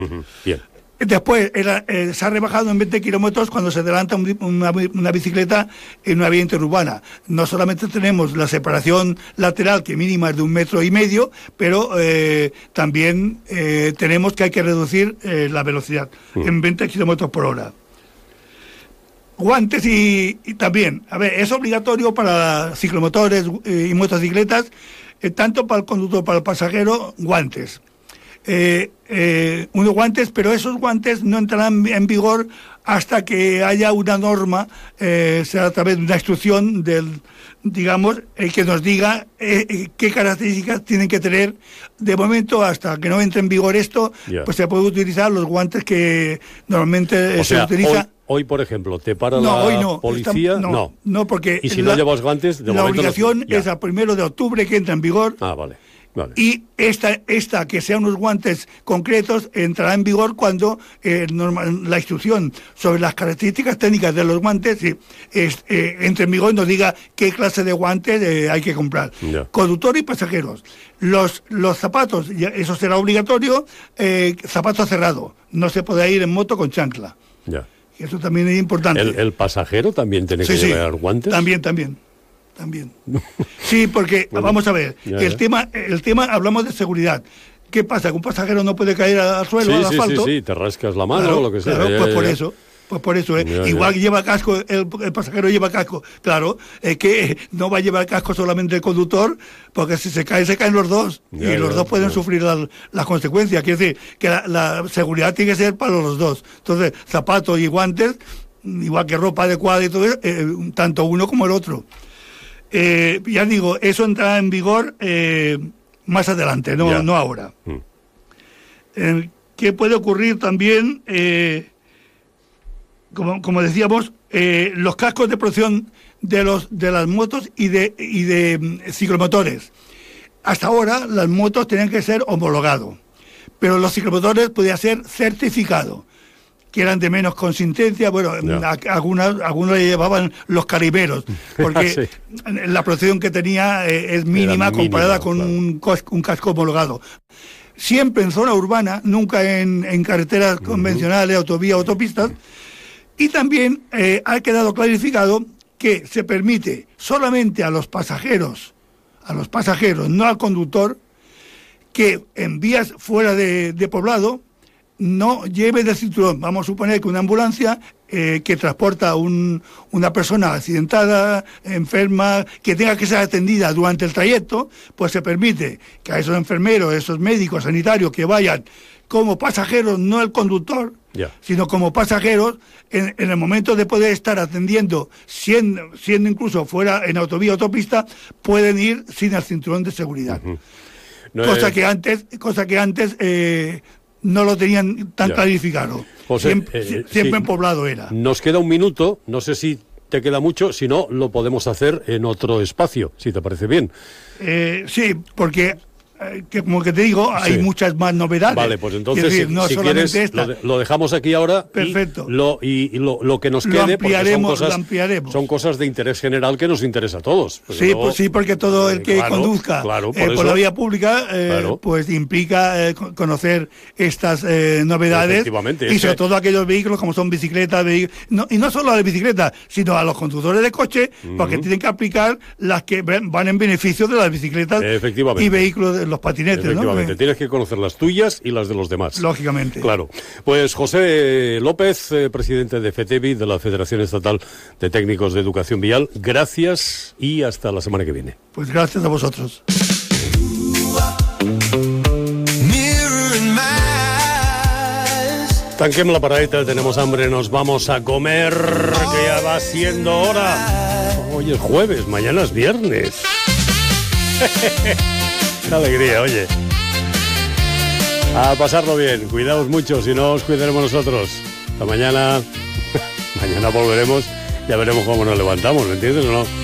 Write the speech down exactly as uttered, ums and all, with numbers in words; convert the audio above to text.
Uh-huh. Bien. Después era, eh, se ha rebajado en veinte kilómetros cuando se adelanta un, una, una bicicleta en una vía interurbana. No solamente tenemos la separación lateral, que mínima es de un metro y medio, pero eh, también eh, tenemos que hay que reducir eh, la velocidad uh-huh. en veinte kilómetros por hora. Guantes y, y también, a ver, es obligatorio para ciclomotores eh, y motocicletas, eh, tanto para el conductor como para el pasajero, guantes. Eh, eh, unos guantes, pero esos guantes no entrarán en vigor hasta que haya una norma, eh, sea a través de una instrucción del, digamos, el que nos diga eh, qué características tienen que tener. De momento, hasta que no entre en vigor esto, yeah. pues se puede utilizar los guantes que normalmente o se sea, utiliza. Hoy, hoy, por ejemplo, te para no, la hoy no, policía, está, no, no, no, porque y si la, no llevas guantes, de la momento obligación no, es al primero de octubre que entra en vigor. Ah, vale. Vale. Y esta, esta, que sean unos guantes concretos, entrará en vigor cuando eh, normal, la instrucción sobre las características técnicas de los guantes sí, es, eh, entre en vigor y nos diga qué clase de guantes eh, hay que comprar. Yeah. Conductor y pasajeros. Los, los zapatos, eso será obligatorio, eh, zapato cerrado. No se puede ir en moto con chancla. Yeah. Eso también es importante. ¿El, el pasajero también tiene sí, que sí, llevar guantes? También, también. También. Sí, porque bueno, vamos a ver, ya, el ya. tema, el tema hablamos de seguridad. ¿Qué pasa? ¿Que un pasajero no puede caer al suelo, sí, al asfalto? Sí, sí, sí, te rascas la mano claro, o lo que sea. Claro, ya, pues ya, por ya. eso. Pues por eso, ¿eh? Ya, Igual ya. lleva casco, el, el pasajero lleva casco. Claro, es que no va a llevar casco solamente el conductor, porque si se cae, se caen los dos. Ya, y los ya, dos pueden ya. sufrir las, las consecuencias. Quiere decir que la, la seguridad tiene que ser para los dos. Entonces, zapatos y guantes, igual que ropa adecuada y todo eso, eh, tanto uno como el otro. Eh, ya digo, eso entra en vigor eh, más adelante, no, yeah. no ahora. Mm. Eh, ¿Qué puede ocurrir también? Eh, como, como decíamos, eh, los cascos de protección de los de las motos y de, y de um, ciclomotores. Hasta ahora las motos tenían que ser homologados, pero los ciclomotores podían ser certificados, que eran de menos consistencia, bueno, no. a, algunas, algunos le llevaban los cariberos, porque sí. la protección que tenía eh, es mínima Era comparada mínima, con claro. un, cos, un casco homologado. Siempre en zona urbana, nunca en, en carreteras uh-huh. convencionales, autovías, autopistas, y también eh, ha quedado clarificado que se permite solamente a los pasajeros, a los pasajeros, no al conductor, que en vías fuera de, de poblado, no lleve de cinturón. Vamos a suponer que una ambulancia eh, que transporta a un, una persona accidentada, enferma, que tenga que ser atendida durante el trayecto, pues se permite que a esos enfermeros, esos médicos sanitarios que vayan como pasajeros, no el conductor, yeah. sino como pasajeros, en, en el momento de poder estar atendiendo, siendo, siendo incluso fuera en autovía o autopista, pueden ir sin el cinturón de seguridad. Uh-huh. No cosa, es... que antes, cosa que antes... Eh, no lo tenían tan ya. clarificado. José, siempre eh, siempre sí. en poblado era. Nos queda un minuto, no sé si te queda mucho, si no, lo podemos hacer en otro espacio, si te parece bien. Eh, sí, porque, eh, que, como que te digo, hay sí. muchas más novedades. Vale, pues entonces, decir, si, no si quieres, lo, de, lo dejamos aquí ahora. Perfecto. Y, lo, y, y lo, lo que nos quede, lo ampliaremos, porque son lo ampliaremos. cosas, son cosas de interés general que nos interesa a todos. Sí, luego, pues sí, porque todo el que claro, conduzca claro, por, eh, por la vía pública, eh, claro. pues implica eh, conocer estas eh, novedades. Y sobre todo aquellos vehículos como son bicicletas, vehículos, no, y no solo a las bicicletas, sino a los conductores de coche, uh-huh. porque tienen que aplicar las que van en beneficio de las bicicletas y vehículos de los patinetes, ¿no? Tienes que conocer las tuyas y las de los demás. Lógicamente. Claro. Pues José López, eh, presidente de FETEVI, de la Federación Estatal de Técnicos de Educación Vial, gracias y hasta la semana que viene. Pues gracias a vosotros. Tanquem la paradeta, tenemos hambre, nos vamos a comer, que ya va siendo hora. Hoy es jueves, mañana es viernes. Qué alegría, oye. A pasarlo bien, cuidaos mucho, si no os cuidaremos nosotros. Hasta mañana. Mañana volveremos, ya veremos cómo nos levantamos, ¿me entiendes o no?